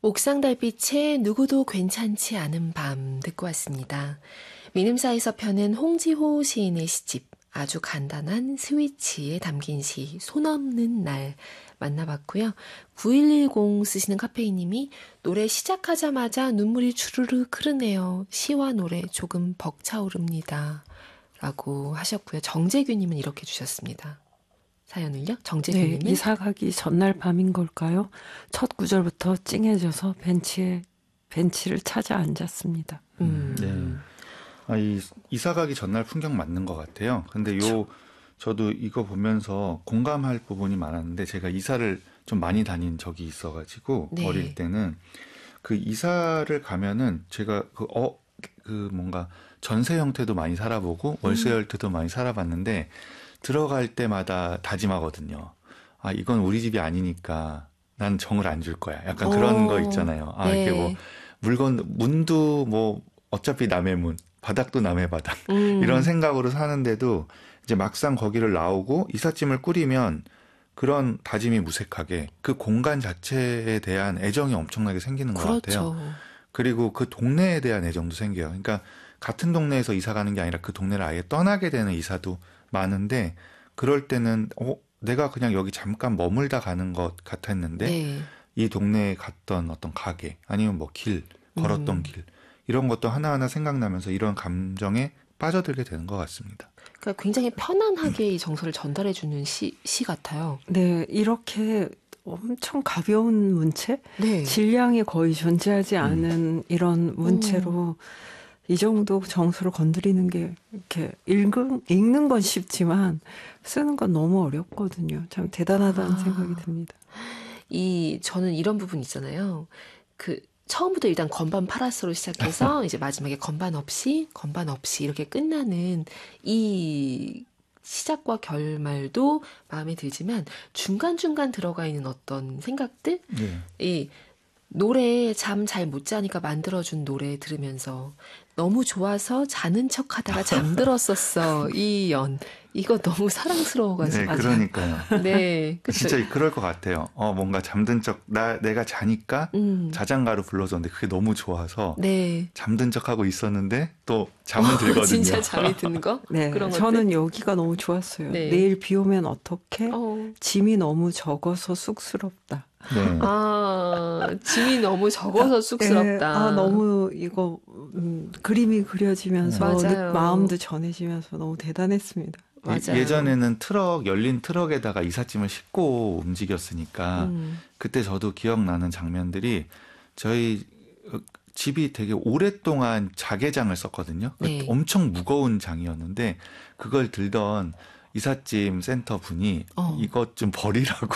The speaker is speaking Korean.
옥상 달빛에 누구도 괜찮지 않은 밤 듣고 왔습니다. 민음사에서 펴낸 홍지호 시인의 시집 아주 간단한 스위치에 담긴 시 손 없는 날 만나봤고요. 9110 쓰시는 카페이님이 노래 시작하자마자 눈물이 주르륵 흐르네요. 시와 노래 조금 벅차오릅니다. 라고 하셨고요. 정재규님은 이렇게 주셨습니다. 사연을요? 정재규님은 네, 이사 가기 전날 밤인 걸까요? 첫 구절부터 찡해져서 벤치를 찾아 앉았습니다. 네. 이사 가기 전날 풍경 맞는 것 같아요. 근데 저도 이거 보면서 공감할 부분이 많았는데 제가 이사를 좀 많이 다닌 적이 있어가지고 네. 어릴 때는 그 이사를 가면은 제가 뭔가 전세 형태도 많이 살아보고 월세 형태도 많이 살아봤는데 들어갈 때마다 다짐하거든요. 아, 이건 우리 집이 아니니까 난 정을 안 줄 거야. 약간 그런 거 있잖아요. 아, 네. 이게 뭐 문도 뭐 어차피 남의 문, 바닥도 남의 바닥 이런 생각으로 사는데도 이제 막상 거기를 나오고 이삿짐을 꾸리면 그런 다짐이 무색하게 그 공간 자체에 대한 애정이 엄청나게 생기는 것 그렇죠. 같아요. 그리고 그 동네에 대한 애정도 생겨요. 그러니까 같은 동네에서 이사 가는 게 아니라 그 동네를 아예 떠나게 되는 이사도 많은데 그럴 때는 내가 그냥 여기 잠깐 머물다 가는 것 같았는데 네. 이 동네에 갔던 어떤 가게 아니면 뭐 걸었던 길 이런 것도 하나하나 생각나면서 이런 감정에 빠져들게 되는 것 같습니다. 그러니까 굉장히 편안하게 이 정서를 전달해주는 시 같아요. 네, 이렇게 엄청 가벼운 문체? 네. 질량이 거의 존재하지 않은 이런 문체로 이 정도 정서를 건드리는 게 이렇게 읽는 건 쉽지만 쓰는 건 너무 어렵거든요. 참 대단하다는 생각이 듭니다. 저는 이런 부분 있잖아요. 처음부터 일단 건반 파라솔로 시작해서 이제 마지막에 건반 없이 이렇게 끝나는 이 시작과 결말도 마음에 들지만 중간중간 들어가 있는 어떤 생각들? 네. 이 노래 잠 잘 못 자니까 만들어준 노래 들으면서 너무 좋아서 자는 척 하다가 잠들었었어. 이거 너무 사랑스러워가지고. 네, 그러니까요. 네. 그쵸? 진짜 그럴 것 같아요. 뭔가 잠든 척, 내가 자니까 자장가로 불러줬는데 그게 너무 좋아서 네. 잠든 척 하고 있었는데 또 잠은 들거든요. 진짜 잠이 드는 거? 네, 그런 저는 것들? 여기가 너무 좋았어요. 네. 내일 비 오면 어떡해? 짐이 너무 적어서 쑥스럽다. 네. 짐이 너무 적어서 쑥스럽다. 너무 이거 그림이 그려지면서 맞아요. 마음도 전해지면서 너무 대단했습니다. 맞아요. 예전에는 열린 트럭에다가 이삿짐을 싣고 움직였으니까 그때 저도 기억나는 장면들이 저희 집이 되게 오랫동안 자개장을 썼거든요. 네. 엄청 무거운 장이었는데 그걸 들던 이삿짐 센터 분이 이것 좀 버리라고